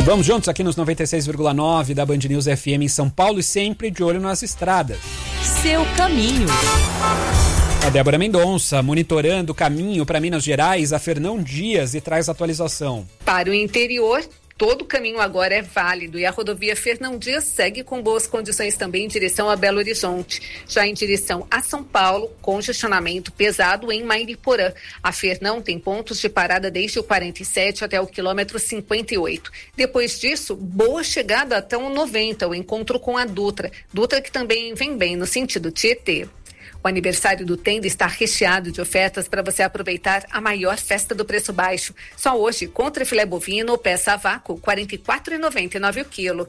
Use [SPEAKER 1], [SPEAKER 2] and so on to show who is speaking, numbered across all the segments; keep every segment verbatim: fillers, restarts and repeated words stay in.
[SPEAKER 1] Vamos juntos aqui nos noventa e seis vírgula nove da Band News F M em São Paulo e sempre de olho nas estradas.
[SPEAKER 2] Seu caminho.
[SPEAKER 1] A Débora Mendonça, monitorando o caminho para Minas Gerais, a Fernão Dias, e traz atualização.
[SPEAKER 3] Para o interior, todo o caminho agora é válido e a rodovia Fernão Dias segue com boas condições também em direção a Belo Horizonte. Já em direção a São Paulo, congestionamento pesado em Mairiporã. A Fernão tem pontos de parada desde o quarenta e sete até o quilômetro cinquenta e oito. Depois disso, boa chegada até o noventa, o encontro com a Dutra. Dutra que também vem bem no sentido Tietê. O aniversário do Tenda está recheado de ofertas para você aproveitar a maior festa do preço baixo. Só hoje, contra filé bovino, peça a vácuo, quarenta e quatro reais e noventa e nove centavos o quilo.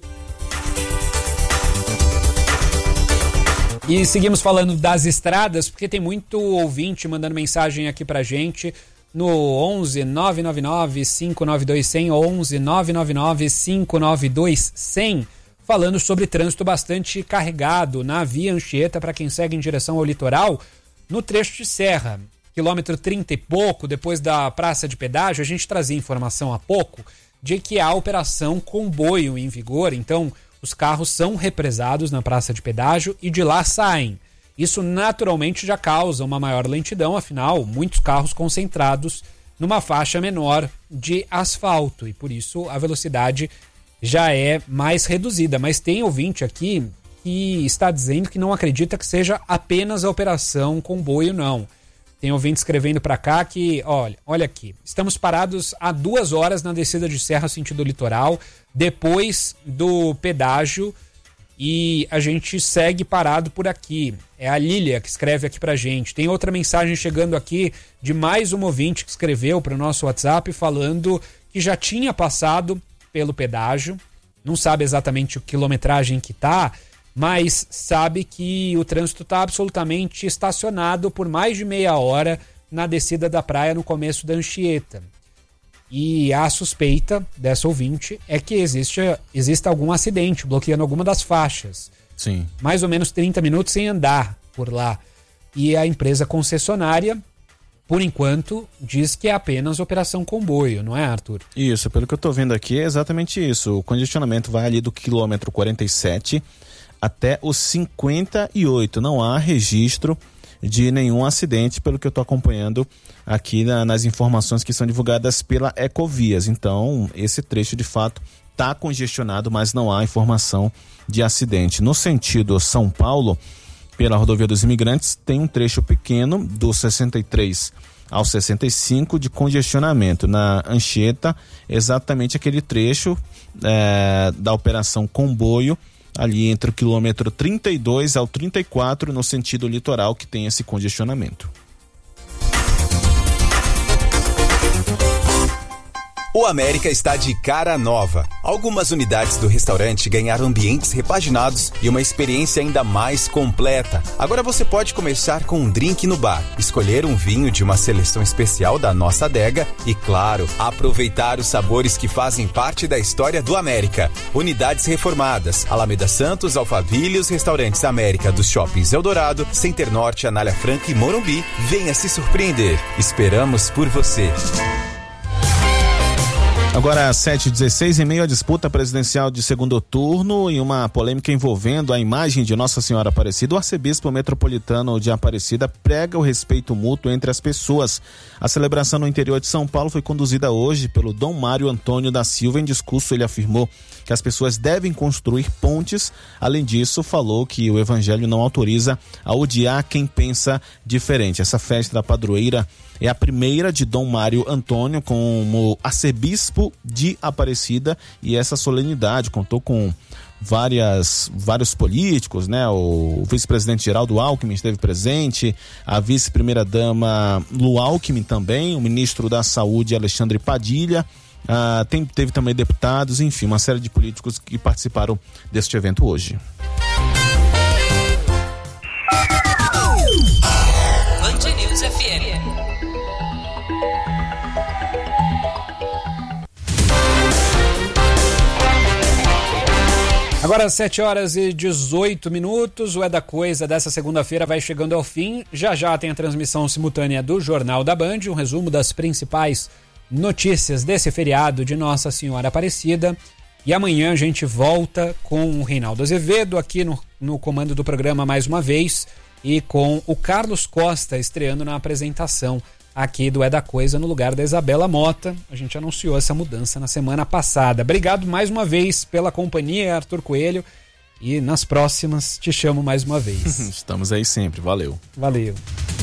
[SPEAKER 1] E seguimos falando das estradas, porque tem muito ouvinte mandando mensagem aqui pra gente no onze nove nove nove cinco nove dois zero zero, onze nove nove nove cinco nove dois zero zero, falando sobre trânsito bastante carregado na via Anchieta para quem segue em direção ao litoral, no trecho de serra, quilômetro trinta e pouco, depois da praça de pedágio. A gente trazia informação há pouco de que há operação comboio em vigor, então os carros são represados na praça de pedágio e de lá saem. Isso naturalmente já causa uma maior lentidão, afinal, muitos carros concentrados numa faixa menor de asfalto e por isso a velocidade já é mais reduzida, mas tem ouvinte aqui que está dizendo que não acredita que seja apenas a operação comboio, não. Tem ouvinte escrevendo para cá que, olha, olha aqui, estamos parados há duas horas na descida de serra sentido litoral, depois do pedágio, e a gente segue parado por aqui. É a Lília que escreve aqui pra gente. Tem outra mensagem chegando aqui de mais um ouvinte que escreveu para o nosso WhatsApp falando que já tinha passado pelo pedágio, não sabe exatamente a quilometragem que tá, mas sabe que o trânsito está absolutamente estacionado por mais de meia hora na descida da praia no começo da Anchieta. E a suspeita dessa ouvinte é que existe, existe algum acidente bloqueando alguma das faixas.
[SPEAKER 4] Sim. Mais
[SPEAKER 1] ou menos trinta minutos sem andar por lá. E a empresa concessionária, por enquanto, diz que é apenas operação comboio, não é, Arthur?
[SPEAKER 4] Isso, pelo que eu tô vendo aqui é exatamente isso. O congestionamento vai ali do quilômetro quarenta e sete até os cinquenta e oito. Não há registro de nenhum acidente, pelo que eu tô acompanhando aqui na, nas informações que são divulgadas pela Ecovias. Então, esse trecho de fato tá congestionado, mas não há informação de acidente. No sentido São Paulo, pela rodovia dos Imigrantes, tem um trecho pequeno do sessenta e três ao sessenta e cinco de congestionamento. Na Anchieta, exatamente aquele trecho é, da operação comboio, ali entre o quilômetro trinta e dois ao trinta e quatro, no sentido litoral, que tem esse congestionamento.
[SPEAKER 5] O América está de cara nova. Algumas unidades do restaurante ganharam ambientes repaginados e uma experiência ainda mais completa. Agora você pode começar com um drink no bar, escolher um vinho de uma seleção especial da nossa adega e, claro, aproveitar os sabores que fazem parte da história do América. Unidades reformadas: Alameda Santos, Alphaville e os restaurantes América dos shoppings Eldorado, Center Norte, Anália Franca e Morumbi. Venha se surpreender. Esperamos por você.
[SPEAKER 4] Agora, sete e dezesseis, em meio à disputa presidencial de segundo turno e uma polêmica envolvendo a imagem de Nossa Senhora Aparecida, o arcebispo metropolitano de Aparecida prega o respeito mútuo entre as pessoas. A celebração no interior de São Paulo foi conduzida hoje pelo Dom Mário Antônio da Silva. Em discurso, ele afirmou que as pessoas devem construir pontes. Além disso, falou que o evangelho não autoriza a odiar quem pensa diferente. Essa festa da padroeira é a primeira de Dom Mário Antônio como arcebispo de Aparecida, e essa solenidade contou com várias, vários políticos, né? O vice-presidente Geraldo Alckmin esteve presente, a vice-primeira-dama Lu Alckmin também, o ministro da Saúde Alexandre Padilha, ah, tem, teve também deputados, enfim, uma série de políticos que participaram deste evento hoje.
[SPEAKER 2] Band News F M.
[SPEAKER 1] Agora sete horas e dezoito minutos, o É da Coisa dessa segunda-feira vai chegando ao fim. Já já tem a transmissão simultânea do Jornal da Band, um resumo das principais notícias desse feriado de Nossa Senhora Aparecida. E amanhã a gente volta com o Reinaldo Azevedo aqui no, no comando do programa mais uma vez e com o Carlos Costa estreando na apresentação aqui do É da Coisa no lugar da Isabela Mota. A gente anunciou essa mudança na semana passada. Obrigado mais uma vez pela companhia, Arthur Coelho. E nas próximas te chamo mais uma vez.
[SPEAKER 4] Estamos aí sempre. Valeu.
[SPEAKER 1] Valeu.